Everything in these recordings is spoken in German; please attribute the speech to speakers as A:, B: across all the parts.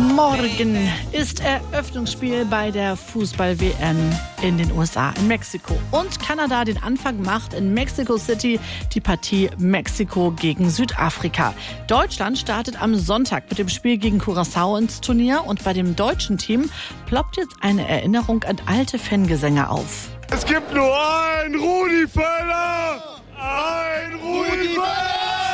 A: Morgen ist Eröffnungsspiel bei der Fußball-WM in den USA, in Mexiko. Und Kanada den Anfang macht in Mexico City die Partie Mexiko gegen Südafrika. Deutschland startet am Sonntag mit dem Spiel gegen Curaçao ins Turnier. Und bei dem deutschen Team ploppt jetzt eine Erinnerung an alte Fangesänge auf.
B: Es gibt nur einen Rudi Völler! Ein Rudi Völler!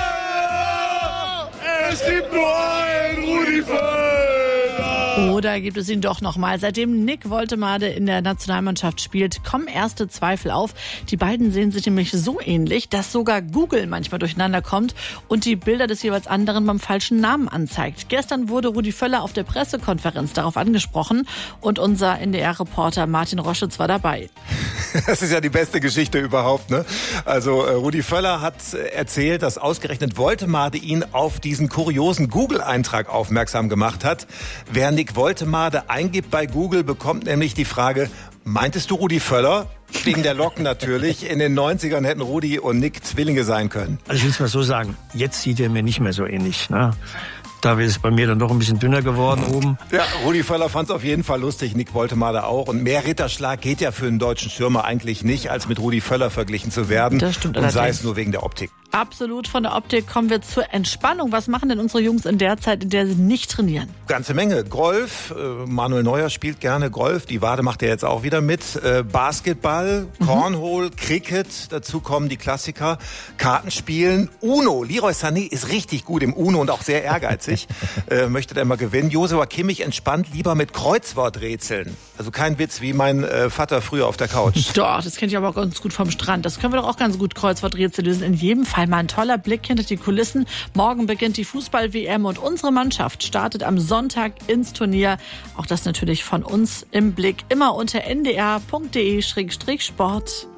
B: Es gibt nur einen Rudi Völler!
A: Oder gibt es ihn doch nochmal? Seitdem Nick Woltemade in der Nationalmannschaft spielt, kommen erste Zweifel auf. Die beiden sehen sich nämlich so ähnlich, dass sogar Google manchmal durcheinander kommt und die Bilder des jeweils anderen beim falschen Namen anzeigt. Gestern wurde Rudi Völler auf der Pressekonferenz darauf angesprochen und unser NDR-Reporter Martin Roschitz war dabei.
C: Das ist ja die beste Geschichte überhaupt, ne? Also Rudi Völler hat erzählt, dass ausgerechnet Woltemade ihn auf diesen kuriosen Google-Eintrag aufmerksam gemacht hat. Wer Nick Woltemade eingibt bei Google, bekommt nämlich die Frage: Meintest du Rudi Völler? Wegen der Locken natürlich. In den 90ern hätten Rudi und Nick Zwillinge sein können.
D: Also ich will es mal so sagen, jetzt sieht er mir nicht mehr so ähnlich, ne? Da ist es bei mir dann doch ein bisschen dünner geworden oben.
C: Ja, Rudi Völler fand es auf jeden Fall lustig, Nick Woltemade auch. Und mehr Ritterschlag geht ja für einen deutschen Stürmer eigentlich nicht, als mit Rudi Völler verglichen zu werden.
A: Das stimmt
C: und
A: allerdings.
C: sei es nur wegen der Optik.
A: Absolut, von der Optik kommen wir zur Entspannung. Was machen denn unsere Jungs in der Zeit, in der sie nicht trainieren?
C: Ganze Menge. Golf, Manuel Neuer spielt gerne Golf, die Wade macht er jetzt auch wieder mit. Basketball, Cornhole, Cricket, dazu kommen die Klassiker. Kartenspielen, Uno. Leroy Sané ist richtig gut im Uno und auch sehr ehrgeizig. Möchte der mal gewinnen. Joshua Kimmich entspannt lieber mit Kreuzworträtseln. Also kein Witz, wie mein Vater früher auf der Couch.
A: Doch, das kenne ich aber auch ganz gut vom Strand. Das können wir doch auch ganz gut Kreuzworträtsel lösen. In jedem Fall mal ein toller Blick hinter die Kulissen. Morgen beginnt die Fußball-WM und unsere Mannschaft startet am Sonntag ins Turnier. Auch das natürlich von uns im Blick. Immer unter ndr.de/sport.